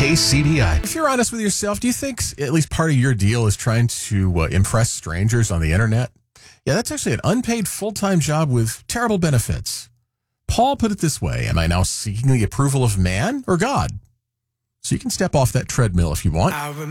KCDI. If you're honest with yourself, do you think at least part of your deal is trying to impress strangers on the internet? Yeah, that's actually an unpaid full-time job with terrible benefits. Paul put it this way: am I now seeking the approval of man or God? So you can step off that treadmill if you want.